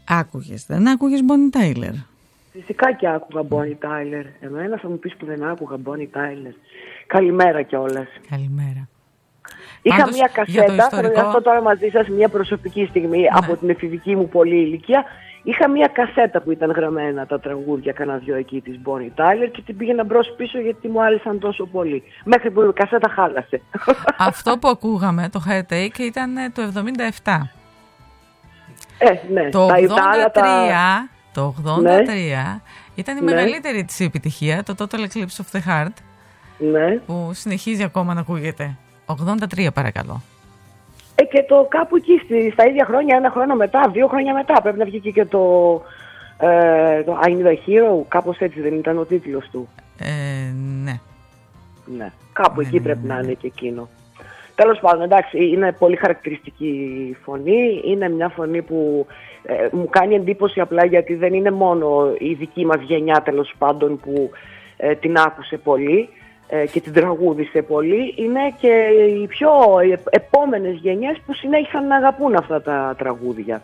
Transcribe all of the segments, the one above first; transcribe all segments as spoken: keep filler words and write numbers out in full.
Άκουγες, δεν άκουγες Bonnie Tyler? Φυσικά και άκουγα Bonnie Tyler. Εμένα θα μου πεις που δεν άκουγα Bonnie Tyler. Καλημέρα κιόλας. Καλημέρα. Είχα Πάντως, μια κασέτα, ιστορικό... θα μοιραστώ τώρα μαζί σας μια προσωπική στιγμή, ναι, από την εφηβική μου πολλή ηλικία. Είχα μια κασέτα που ήταν γραμμένα τα τραγούδια, κανένα δυο εκεί της Bonnie Tyler, και την πήγαινα μπρος πίσω γιατί μου άρεσαν τόσο πολύ. Μέχρι που η κασέτα χάλασε. Αυτό που ακούγαμε, το Heartache, ήταν το εβδομήντα επτά. Ε, ναι. Το τα ογδόντα τρία, τα... το ογδόντα τρία ναι, ήταν η ναι, μεγαλύτερη της επιτυχία, το Total Eclipse of the Heart, ναι, που συνεχίζει ακόμα να ακούγεται. ογδόντα τρία παρακαλώ. Ε, και το κάπου εκεί στα ίδια χρόνια, ένα χρόνο μετά, δύο χρόνια μετά, πρέπει να βγει και το, ε, το I Need a Hero, κάπως έτσι δεν ήταν ο τίτλος του? Ε, ναι. Ναι, κάπου ναι, εκεί ναι, πρέπει ναι, να ναι. είναι και εκείνο. Τέλος πάντων, εντάξει, είναι πολύ χαρακτηριστική φωνή, είναι μια φωνή που ε, μου κάνει εντύπωση απλά γιατί δεν είναι μόνο η δική μας γενιά, τέλος πάντων, που ε, την άκουσε πολύ και την τραγούδισε πολύ, είναι και οι πιο επόμενες γενιές που συνέχισαν να αγαπούν αυτά τα τραγούδια.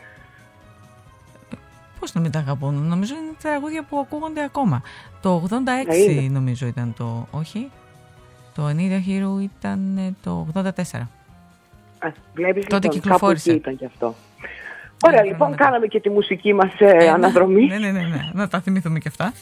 Πώς να μην τα αγαπούν? Νομίζω είναι τραγούδια που ακούγονται ακόμα. Το ογδόντα έξι είναι. Νομίζω ήταν το... Όχι. Το I Need a Hero ήταν το ογδόντα τέσσερα. Α, βλέπεις, τότε λοιπόν, κυκλοφόρησε. Κάπου εκεί ήταν και αυτό. Ωραία, λοιπόν, μετά. Κάναμε και τη μουσική μας ε, ε, αναδρομή. Ναι, ναι, ναι, ναι. Να τα θυμηθούμε και αυτά.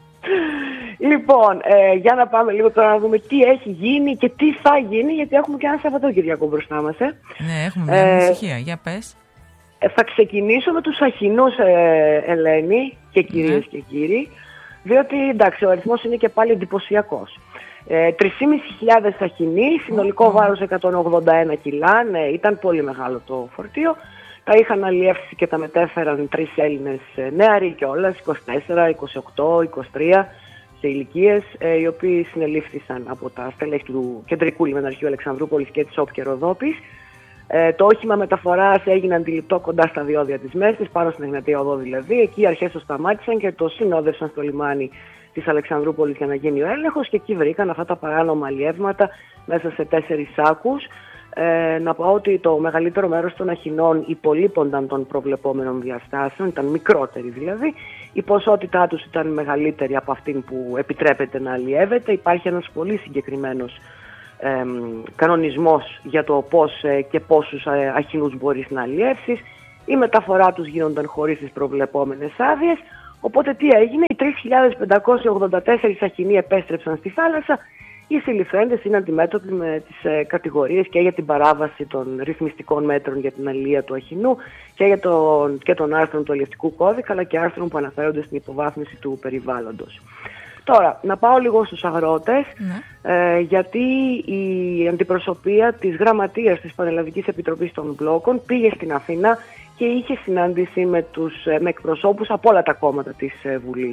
Λοιπόν, ε, για να πάμε λίγο τώρα να δούμε τι έχει γίνει και τι θα γίνει, γιατί έχουμε και ένα Σαββατοκυριακό μπροστά μας. Ε. Ναι, έχουμε μια ε, ανησυχία. Για πες. Ε, θα ξεκινήσω με τους Αχινούς, ε, Ελένη και κυρίες ναι. και κύριοι, διότι εντάξει, ο αριθμός είναι και πάλι εντυπωσιακός. Ε, τρεις χιλιάδες πεντακόσιοι Αχινοί, συνολικό oh. βάρος εκατόν ογδόντα ένα κιλά, ναι, ήταν πολύ μεγάλο το φορτίο. Τα είχαν αλλιεύσει και τα μετέφεραν τρεις Έλληνες νεαροί κιόλας, είκοσι τέσσερα, είκοσι οκτώ, είκοσι τρία σε ηλικίες, ε, οι οποίοι συνελήφθησαν από τα στελέχη του Κεντρικού Λιμεναρχείου Αλεξανδρούπολης και της ΟΠ και Ροδόπης. Ε, το όχημα μεταφοράς έγινε αντιληπτό κοντά στα διόδια της Μέσης, πάνω στην Εγνατία Οδό δηλαδή. Εκεί οι αρχές το σταμάτησαν και το συνόδευσαν στο λιμάνι της Αλεξανδρούπολης για να γίνει ο έλεγχος, και εκεί βρήκαν αυτά τα παράνομα αλλιεύματα μέσα σε τέσσερις σάκους. Ε, να πω ότι το μεγαλύτερο μέρος των Αχινών υπολείπονταν των προβλεπόμενων διαστάσεων, ήταν μικρότεροι δηλαδή. Η ποσότητά τους ήταν μεγαλύτερη από αυτήν που επιτρέπεται να αλλιεύεται. Υπάρχει ένας πολύ συγκεκριμένος ε, κανονισμός για το πώς ε, και πόσους ε, Αχινούς μπορείς να αλλιεύσεις. Η μεταφορά τους γίνονταν χωρίς τις προβλεπόμενες άδειες. Οπότε τι έγινε? Οι τρεις χιλιάδες πεντακόσιοι ογδόντα τέσσερα Αχινοί επέστρεψαν στη θάλασσα. Οι συλληφθέντες είναι αντιμέτωποι με τις ε, κατηγορίες και για την παράβαση των ρυθμιστικών μέτρων για την αλληλεία του Αχινού και, για τον, και των άρθρων του αλληλευτικού κώδικα, αλλά και άρθρων που αναφέρονται στην υποβάθμιση του περιβάλλοντος. Τώρα, να πάω λίγο στους αγρότες, ναι. ε, γιατί η αντιπροσωπεία της γραμματείας της Πανελλαδικής Επιτροπής των Μπλόκων πήγε στην Αθήνα και είχε συνάντηση με, τους, με εκπροσώπους από όλα τα κόμματα της ε, Βουλής.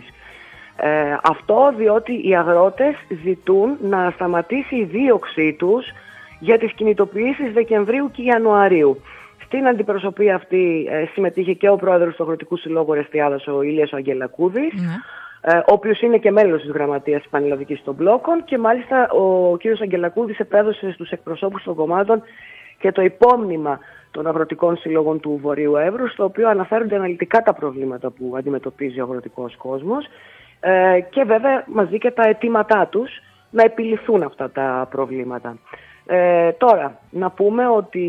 Ε, αυτό διότι οι αγρότες ζητούν να σταματήσει η δίωξή τους για τις κινητοποιήσεις Δεκεμβρίου και Ιανουαρίου. Στην αντιπροσωπεία αυτή ε, συμμετείχε και ο πρόεδρος του Αγροτικού Συλλόγου Ρεστιάδας, ο Ηλίας ο Αγγελακούδης, mm. ε, ο οποίος είναι και μέλος της Γραμματείας της Πανελλαδικής των Μπλόκων, και μάλιστα ο κύριος Αγγελακούδης επέδωσε στους εκπροσώπους των κομμάτων και το υπόμνημα των αγροτικών συλλόγων του Βορείου Εύρου, στο οποίο αναφέρονται αναλυτικά τα προβλήματα που αντιμετωπίζει ο αγροτικός κόσμος. Ε, και βέβαια μαζί και τα αιτήματά τους να επιληθούν αυτά τα προβλήματα. Ε, τώρα, να πούμε ότι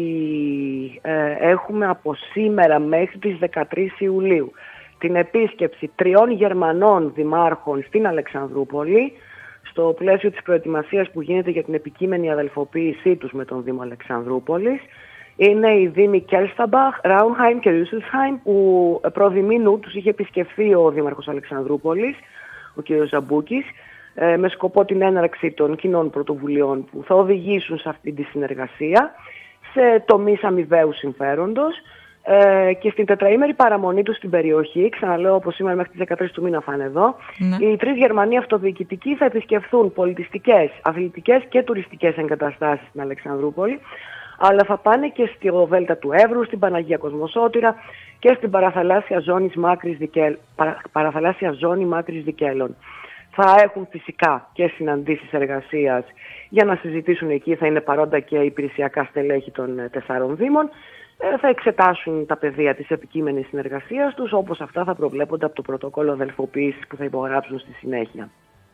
ε, έχουμε από σήμερα μέχρι τις δεκατρείς Ιουλίου την επίσκεψη τριών Γερμανών δημάρχων στην Αλεξανδρούπολη, στο πλαίσιο της προετοιμασίας που γίνεται για την επικείμενη αδελφοποίησή τους με τον Δήμο Αλεξανδρούπολης. Είναι οι δήμοι Κέλσταμπαχ, Ράουνχάιμ και Ρούσελσχάιμ, που προδημήνου τους είχε επισκεφθεί ο Δήμαρχος Αλεξανδρούπολης, ο κ. Ζαμπούκης, με σκοπό την έναρξη των κοινών πρωτοβουλειών που θα οδηγήσουν σε αυτή τη συνεργασία σε τομείς αμοιβαίου συμφέροντος, και στην τετραήμερη παραμονή του στην περιοχή, ξαναλέω από σήμερα μέχρι τις δεκατρείς του μήνα θα είναι εδώ, ναι. οι τρεις Γερμανοί αυτοδιοικητικοί θα επισκεφθούν πολιτιστικές, αθλητικές και τουριστικές εγκαταστάσεις στην Αλεξανδρούπολη, αλλά θα πάνε και στη Δέλτα του Εύρου, στην Παναγία Κοσμοσώτηρα και στην παραθαλάσσια ζώνη Μάκρης, Δικέλ, παρα, παραθαλάσσια ζώνη Μάκρης Δικέλων. Θα έχουν φυσικά και συναντήσεις εργασίας για να συζητήσουν εκεί, θα είναι παρόντα και υπηρεσιακά στελέχη των τεσσάρων δήμων, θα εξετάσουν τα πεδία της επικείμενης συνεργασίας τους, όπως αυτά θα προβλέπονται από το πρωτόκολλο αδελφοποίησης που θα υπογράψουν στη συνέχεια.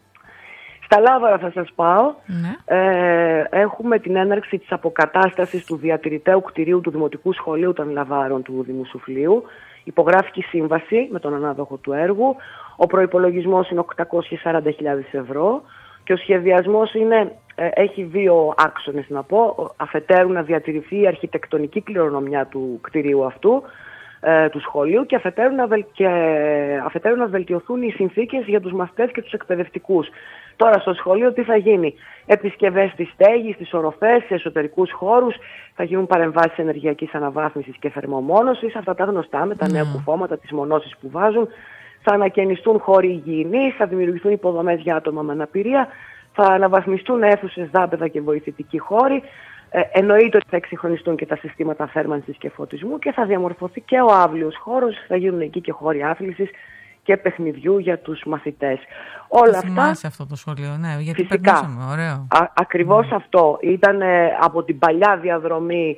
Στα Λάβαρα θα σας πάω. Ναι. Ε, έχουμε την έναρξη της αποκατάστασης του διατηρηταίου κτηρίου του Δημοτικού Σχολείου των Λαβάρων του Δήμου Σουφλίου. Υπογράφηκε σύμβαση με τον ανάδοχο του έργου. Ο προϋπολογισμός είναι οκτακόσιες σαράντα χιλιάδες ευρώ και ο σχεδιασμός είναι, ε, έχει δύο άξονες να πω. Αφετέρου να διατηρηθεί η αρχιτεκτονική κληρονομιά του κτηρίου αυτού, ε, του σχολείου, και αφετέρου, να βελ... και αφετέρου να βελτιωθούν οι συνθήκες για τους μαθητές και τους εκπαιδευτικούς. Τώρα στο σχολείο τι θα γίνει? Επισκευές στη στέγη, στις οροφές, σε εσωτερικούς χώρους, θα γίνουν παρεμβάσεις ενεργειακής αναβάθμισης και θερμομόνωσης, αυτά τα γνωστά με τα νέα κουφώματα, τις μονώσεις που βάζουν. Θα ανακαινιστούν χώροι υγιεινής, θα δημιουργηθούν υποδομές για άτομα με αναπηρία, θα αναβαθμιστούν αίθουσες, δάπεδα και βοηθητικοί χώροι. Ε, εννοείται ότι θα εξυγχρονιστούν και τα συστήματα θέρμανσης και φωτισμού και θα διαμορφωθεί και ο αύλιος χώρος, θα γίνουν εκεί και χώροι άθλησης και παιχνιδιού για τους μαθητές. Όλα το αυτά. Αυτό το σχολείο, ναι, γιατί φυσικά, περνούσαμε, ωραίο. Α, ακριβώς ναι. αυτό. Ήταν ε, από την παλιά διαδρομή,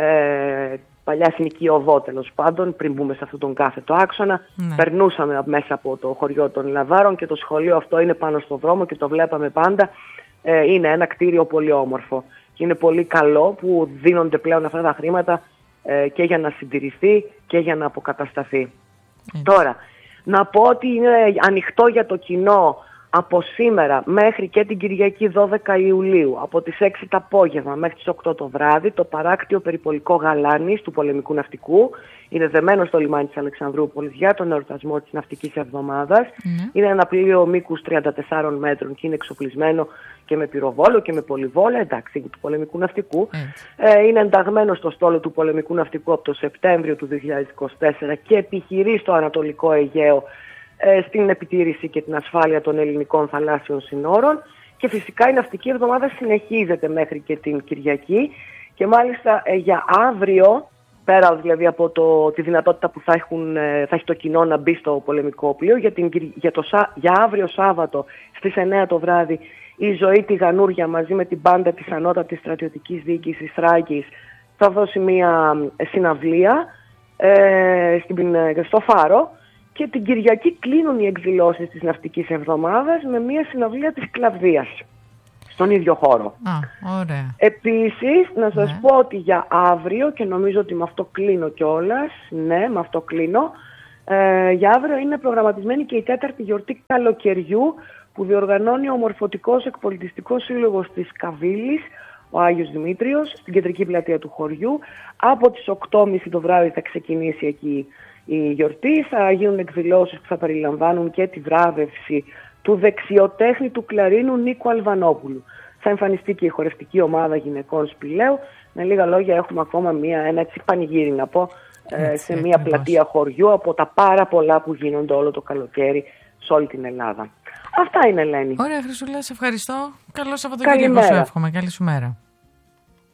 ε, παλιά εθνική οδό τέλος πάντων, πριν μπούμε σε αυτόν τον κάθετο άξονα. Ναι. Περνούσαμε μέσα από το χωριό των Λαβάρων και το σχολείο αυτό είναι πάνω στο δρόμο και το βλέπαμε πάντα. Ε, είναι ένα κτίριο πολύ όμορφο. Και είναι πολύ καλό που δίνονται πλέον αυτά τα χρήματα ε, και για να συντηρηθεί και για να αποκατασταθεί. Έτσι. Τώρα, να πω ότι είναι ανοιχτό για το κοινό από σήμερα μέχρι και την Κυριακή δώδεκα Ιουλίου, από τις έξι το απόγευμα μέχρι τις οκτώ το βράδυ, το παράκτιο περιπολικό Γαλάνης του Πολεμικού Ναυτικού. Είναι δεμένο στο λιμάνι της Αλεξανδρούπολης για τον εορτασμό της Ναυτικής Εβδομάδας. Mm. Είναι ένα πλοίο μήκους τριάντα τεσσάρων μέτρων και είναι εξοπλισμένο και με πυροβόλο και με πολυβόλα, εντάξει, του Πολεμικού Ναυτικού. Mm. Ε, είναι ενταγμένο στο στόλο του Πολεμικού Ναυτικού από το Σεπτέμβριο του δύο χιλιάδες είκοσι τέσσερα και επιχειρεί στο Ανατολικό Αιγαίο ε, στην επιτήρηση και την ασφάλεια των ελληνικών θαλάσσιων συνόρων. Και φυσικά η Ναυτική Εβδομάδα συνεχίζεται μέχρι και την Κυριακή και μάλιστα ε, για αύριο, πέρα δηλαδή από το, τη δυνατότητα που θα, έχουν, θα έχει το κοινό να μπει στο πολεμικό πλοίο, για, την, για, το, για αύριο Σάββατο στις εννέα το βράδυ η Ζωή Τηγανούρια μαζί με την μπάντα της Ανώτατης Στρατιωτικής Διοίκησης Θράκης θα δώσει μια συναυλία ε, στην, στο Φάρο και την Κυριακή κλείνουν οι εκδηλώσεις της Ναυτικής Εβδομάδας με μια συναυλία της Κλαβδίας στον ίδιο χώρο. Α, ωραία. Επίσης, να σας ναι. πω ότι για αύριο, και νομίζω ότι με αυτό κλείνω κιόλας, ναι, με αυτό κλείνω, ε, για αύριο είναι προγραμματισμένη και η τέταρτη γιορτή καλοκαιριού που διοργανώνει ο Μορφωτικός Εκπολιτιστικός Σύλλογος της Καβίλης, ο Άγιος Δημήτριος, στην κεντρική πλατεία του χωριού. Από τις οκτώ και μισή το βράδυ θα ξεκινήσει εκεί η γιορτή, θα γίνουν εκδηλώσεις που θα περιλαμβάνουν και τη βράβευση του δεξιοτέχνη του κλαρίνου Νίκου Αλβανόπουλου. Θα εμφανιστεί και η χορευτική ομάδα γυναικών Σπηλαίου. Με λίγα λόγια έχουμε ακόμα μια, ένα έτσι πανηγύρι να πω, έτσι, σε μια ακριβώς. πλατεία χωριού από τα πάρα πολλά που γίνονται όλο το καλοκαίρι σε όλη την Ελλάδα. Αυτά είναι, Ελένη. Ωραία, Χρυσούλα, σε ευχαριστώ. Καλό Σαββατοκύριακο σου εύχομαι. Καλή σου μέρα.